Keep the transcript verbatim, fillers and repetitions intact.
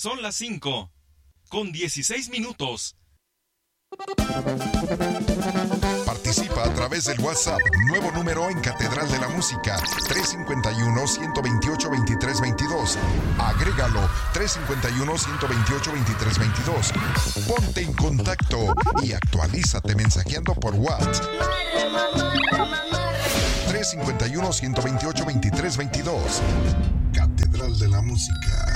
Son las cinco, con dieciséis minutos. Participa a través del WhatsApp, nuevo número en Catedral de la Música, tres cinco uno, uno dos ocho, dos tres dos dos. Agrégalo, tres cinco uno, uno dos ocho, dos tres dos dos. Ponte en contacto y actualízate mensajeando por WhatsApp. tres cinco uno, uno dos ocho, dos tres dos dos. Catedral de la Música.